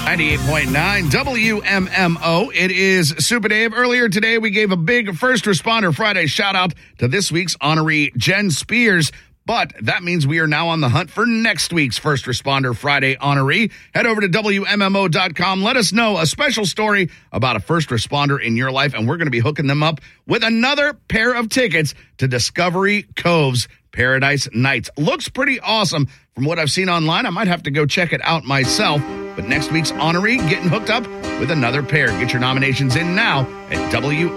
98.9 WMMO. It is Super Dave. Earlier today, we gave a big First Responder Friday shout out to this week's honoree, Jen Spears. But that means we are now on the hunt for next week's First Responder Friday honoree. Head over to WMMO.com. Let us know a special story about a first responder in your life, and we're going to be hooking them up with another pair of tickets to Discovery Cove's Paradise Nights. Looks pretty awesome from what I've seen online. I might have to go check it out myself. But next week's honoree, getting hooked up with another pair. Get your nominations in now at WMMO.com.